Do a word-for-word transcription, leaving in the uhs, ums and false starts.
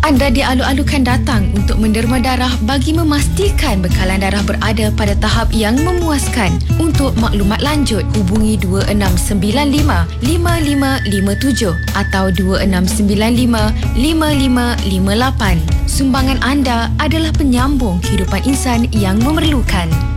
Anda dialu-alukan datang untuk menderma darah bagi memastikan bekalan darah berada pada tahap yang memuaskan. Untuk maklumat lanjut, hubungi dua enam sembilan lima lima lima lima tujuh atau dua enam sembilan lima lima lima lima lapan. Sumbangan anda adalah penyambung kehidupan insan yang memerlukan.